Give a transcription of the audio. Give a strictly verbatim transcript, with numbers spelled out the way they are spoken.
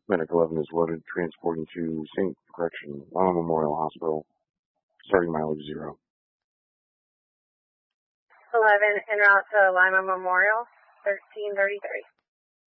Medic eleven is loaded, transporting to Saint Correction, Lima Memorial Hospital, starting mileage zero. eleven en route to Lima Memorial, thirteen thirty-three.